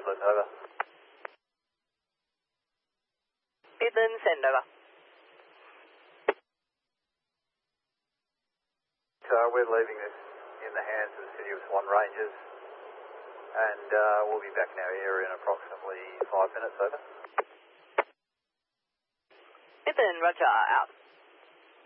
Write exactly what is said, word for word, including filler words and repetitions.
Midland, over. Midland, send over. So we're leaving this in the hands of the City of Swan Rangers, and uh, we'll be back in our area in approximately five minutes, over. Midland, roger, out.